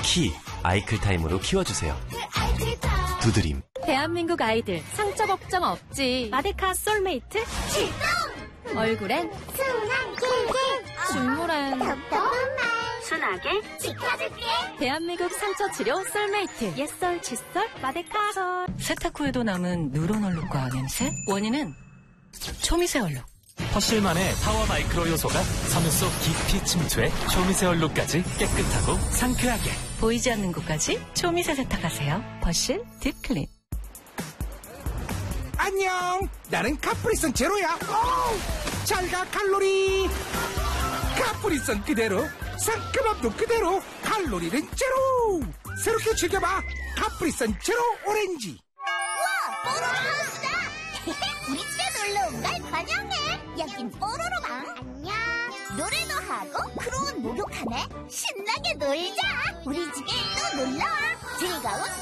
키 아이클타임으로 키워주세요. 두드림. 대한민국 아이들 상처 걱정 없지. 마데카 솔메이트 출동! 얼굴엔 순한 꿀꿀 식물엔 답답한 말 순하게 지켜줄게. 대한민국 상처 치료 솔메이트 옛설 칫솔 마데카 솔. 세탁 후에도 남은 누런 얼룩과 냄새? 원인은 초미세 얼룩. 퍼실만의 파워 마이크로 요소가 섬유 속 깊이 침투해 초미세 얼룩까지 깨끗하고 상쾌하게. 보이지 않는 곳까지 초미세 세탁하세요. 퍼실 딥클린. 안녕, 나는 카프리선 제로야. 잘가 칼로리. 카프리선 그대로, 상큼함도 그대로, 칼로리는 제로. 새롭게 즐겨봐, 카프리선 제로 오렌지. 우와, 뽀로로 하우스다. 우리 집에 놀러 온 걸 환영해. 여긴 뽀로로방. 안녕. 노래도 하고 크로운 목욕하네. 신나게 놀자. 우리 집에 또 놀러와. 즐거운